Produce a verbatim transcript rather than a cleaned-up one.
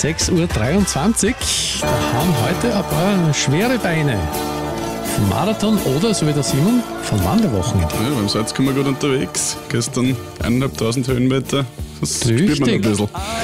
sechs Uhr dreiundzwanzig. Da haben heute ein paar schwere Beine. Vom Marathon oder, so wie der Simon, von Wanderwochenende. Ja, beim Salzkammer gut unterwegs. Gestern eineinhalbtausend Höhenmeter. Das spürt man ein bisschen.